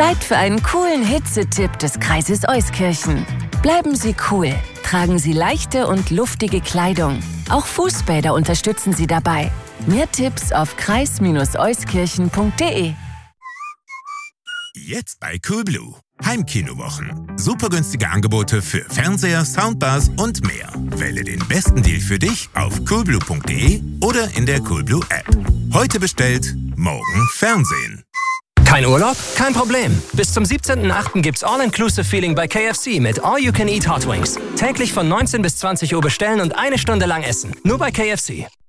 Zeit für einen coolen Hitzetipp des Kreises Euskirchen. Bleiben Sie cool. Tragen Sie leichte und luftige Kleidung. Auch Fußbäder unterstützen Sie dabei. Mehr Tipps auf kreis-euskirchen.de. Jetzt bei Coolblue. Heimkinowochen. Super günstige Angebote für Fernseher, Soundbars und mehr. Wähle den besten Deal für dich auf coolblue.de oder in der Coolblue App. Heute bestellt, morgen Fernsehen. Kein Urlaub? Kein Problem. Bis zum 17.08. gibt's All-Inclusive-Feeling bei KFC mit All-You-Can-Eat Hot Wings. Täglich von 19 bis 20 Uhr bestellen und 1 Stunde lang essen. Nur bei KFC.